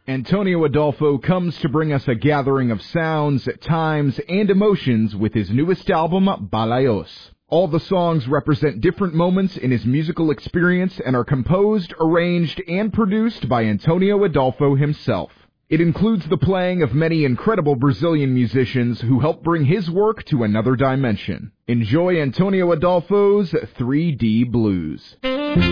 Antonio Adolfo comes to bring us a gathering of sounds, times, and emotions with his newest album, Balayos. All the songs represent different moments in his musical experience and are composed, arranged, and produced by Antonio Adolfo himself. It includes the playing of many incredible Brazilian musicians who help bring his work to another dimension. Enjoy Antonio Adolfo's 3D Blues.